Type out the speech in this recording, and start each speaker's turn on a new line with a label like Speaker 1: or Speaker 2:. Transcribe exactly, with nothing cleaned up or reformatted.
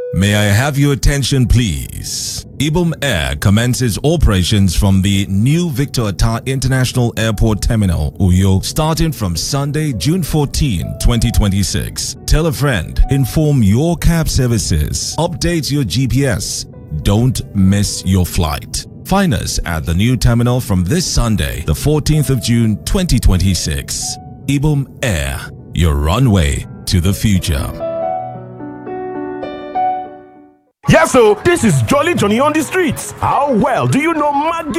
Speaker 1: May I have your attention, please? Ibom Air commences operations from the new Victor Atta International Airport Terminal, Uyo, starting from Sunday, June fourteenth, twenty twenty-six. Tell a friend, inform your cab services, update your G P S. Don't miss your flight. Find us at the new terminal from this Sunday, the fourteenth of June, twenty twenty-six. Ibom Air, your runway to the future.
Speaker 2: Yes, so this is Jolly Johnny on the streets. How well do you know Maggi